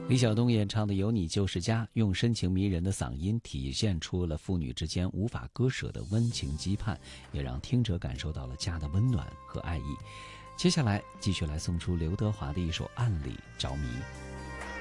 李晓东演唱的《有你就是家》，用深情迷人的嗓音体现出了父女之间无法割舍的温情羁绊，也让听者感受到了家的温暖和爱意。接下来继续来送出刘德华的一首《暗里着迷》。